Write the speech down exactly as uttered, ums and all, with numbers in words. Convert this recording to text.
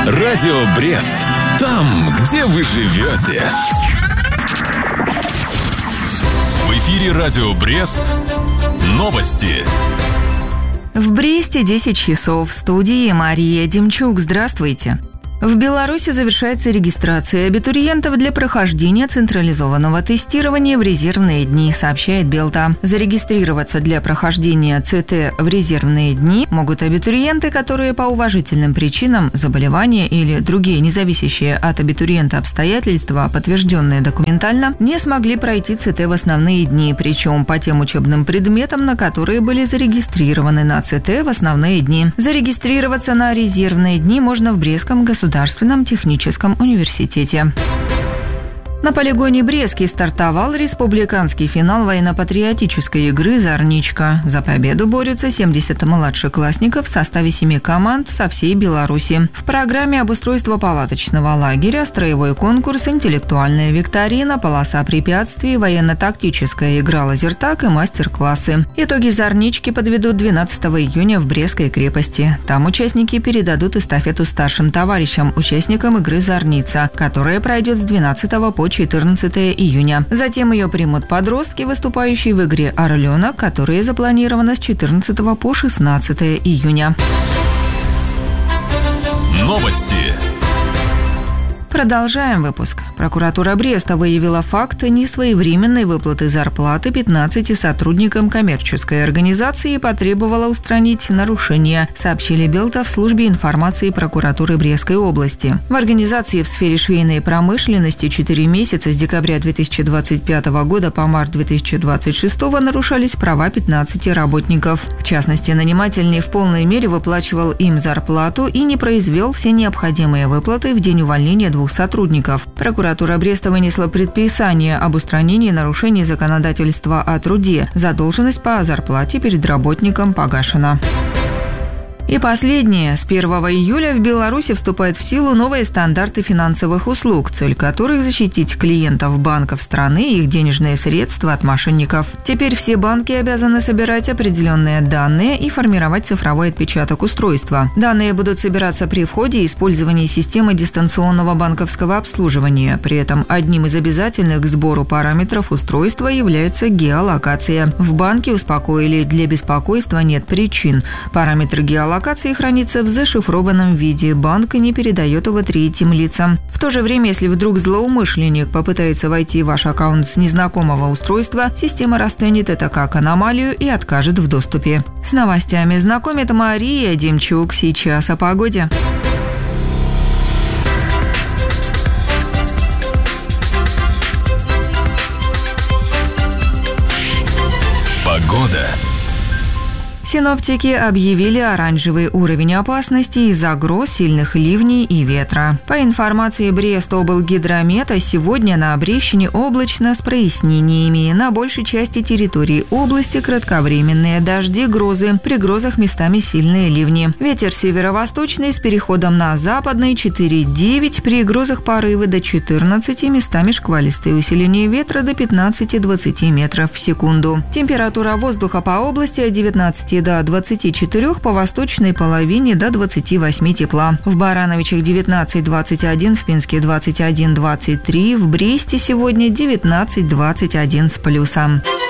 Радио Брест. Там, где вы живете. В эфире Радио Брест. Новости. В Бресте десять часов. В студии Мария Демчук. Здравствуйте. В Беларуси завершается регистрация абитуриентов для прохождения централизованного тестирования в резервные дни, сообщает Белта. Зарегистрироваться для прохождения ЦТ в резервные дни могут абитуриенты, которые по уважительным причинам, заболевания или другие независящие от абитуриента обстоятельства, подтвержденные документально, не смогли пройти ЦТ в основные дни, причем по тем учебным предметам, на которые были зарегистрированы на ЦТ в основные дни. Зарегистрироваться на резервные дни можно в Брестском государственном Государственном техническом университете. На полигоне Брестский стартовал республиканский финал военно-патриотической игры «Зорничка». За победу борются семьдесят младшеклассников в составе семи команд со всей Беларуси. В программе обустройство палаточного лагеря, строевой конкурс, интеллектуальная викторина, полоса препятствий, военно-тактическая игра «Лазертаг» и мастер-классы. Итоги «Зорнички» подведут двенадцатого июня в Брестской крепости. Там участники передадут эстафету старшим товарищам, участникам игры «Зорница», которая пройдет с двенадцатого по четырнадцатого июня. Затем ее примут подростки, выступающие в игре «Орленок», которая запланирована с четырнадцатого по шестнадцатого июня. Новости. Продолжаем выпуск. Прокуратура Бреста выявила факты несвоевременной выплаты зарплаты пятнадцати сотрудникам коммерческой организации и потребовала устранить нарушения, сообщили Белта в службе информации прокуратуры Брестской области. В организации в сфере швейной промышленности четыре месяца с декабря две тысячи двадцать пятого года по март две тысячи двадцать шестого нарушались права пятнадцати работников. В частности, наниматель не в полной мере выплачивал им зарплату и не произвел все необходимые выплаты в день увольнения двух сотрудников. Прокуратура Бреста вынесла предписание об устранении нарушений законодательства о труде. Задолженность по зарплате перед работником погашена. И последнее. С первого июля в Беларуси вступают в силу новые стандарты финансовых услуг, цель которых – защитить клиентов банков страны и их денежные средства от мошенников. Теперь все банки обязаны собирать определенные данные и формировать цифровой отпечаток устройства. Данные будут собираться при входе и использовании системы дистанционного банковского обслуживания. При этом одним из обязательных к сбору параметров устройства является геолокация. В банке успокоили, для беспокойства нет причин. Параметр геолокации Локация хранится в зашифрованном виде. Банк не передает его третьим лицам. В то же время, если вдруг злоумышленник попытается войти в ваш аккаунт с незнакомого устройства, система расценит это как аномалию и откажет в доступе. С новостями знакомит Мария Демчук. Сейчас о погоде. Погода. Синоптики объявили оранжевый уровень опасности из-за гроз, сильных ливней и ветра. По информации Брестоблгидромета, сегодня на Брещине облачно с прояснениями. На большей части территории области кратковременные дожди, грозы. При грозах местами сильные ливни. Ветер северо-восточный с переходом на западный четыре-девять. При грозах порывы до четырнадцати, местами шквалистые усиления ветра до пятнадцати-двадцати метров в секунду. Температура воздуха по области от девятнадцати до двадцати четырёх, по восточной половине до двадцати восьми тепла. В Барановичах девятнадцать двадцать один, в Пинске двадцать один двадцать три, в Бресте сегодня девятнадцать двадцать один с плюсом.